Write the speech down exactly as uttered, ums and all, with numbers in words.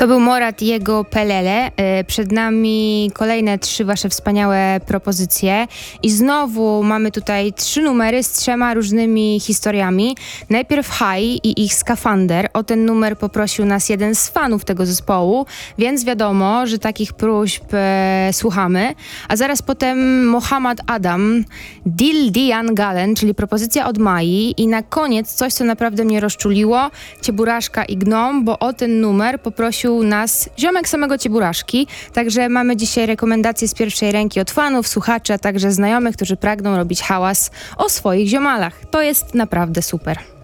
To był Morat i jego Pelele. E, Przed nami kolejne trzy wasze wspaniałe propozycje. I znowu mamy tutaj trzy numery z trzema różnymi historiami. Najpierw High i ich Skafander. O ten numer poprosił nas jeden z fanów tego zespołu, więc wiadomo, że takich próśb e, słuchamy. A zaraz potem Mohammad Adam, Dil Dian Galen, czyli propozycja od Mai. I na koniec coś, co naprawdę mnie rozczuliło, Cieburaszka i Gnom, bo o ten numer poprosił nas ziomek samego Cieburaszki. Także mamy dzisiaj rekomendacje z pierwszej ręki od fanów, słuchaczy, a także znajomych, którzy pragną robić hałas o swoich ziomalach. To jest naprawdę super.